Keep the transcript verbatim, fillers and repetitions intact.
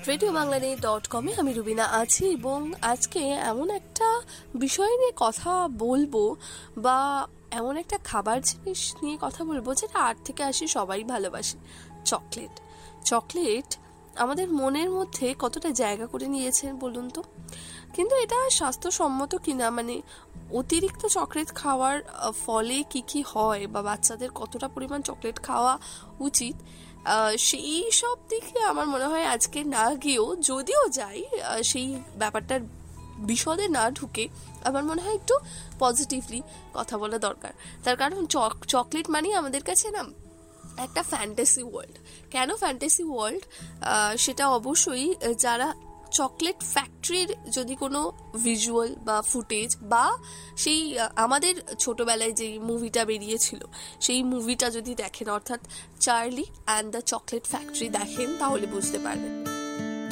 Radio Bangladesh dot কমে আমি রুবিনা আছি এবং আজকে এমন একটা বিষয় নিয়ে কথা বলবো বা এমন একটা খাবার জিনিস নিয়ে কথা বলবো যেটা আট থেকে আশি সবাই ভালোবাসে। চকলেট চকলেট আমাদের মনের মধ্যে কতটা জায়গা করে নিয়েছেন বলুন তো। কিন্তু এটা স্বাস্থ্যসম্মত কিনা, মানে অতিরিক্ত চকলেট খাওয়ার আহ, ফলে কি কি হয় বা বাচ্চাদের কতটা পরিমাণ চকলেট খাওয়া উচিত, আহ, সেই সব দিকে আমার মনে হয় আজকে না গিয়েও, যদিও যাই আহ, সেই ব্যাপারটার বিশদে না ঢুকে আমার মনে হয় একটু পজিটিভলি কথা বলা দরকার। তার কারণ চক চকলেট মানে আমাদের কাছে না একটা ফ্যান্টাসি ওয়ার্ল্ড। কেন ফ্যান্টাসি ওয়ার্ল্ড? সেটা অবশ্যই আহ, যারা চকলেট ফ্যাক্টরির যদি কোনো ভিজুয়াল বা ফুটেজ বা সেই আহ, আমাদের ছোটবেলায় যেই মুভিটা বেরিয়েছিল সেই মুভিটা যদি দেখেন, অর্থাৎ Charlie and the chocolate factory দেখেন, তাহলে বুঝতে পারবেন।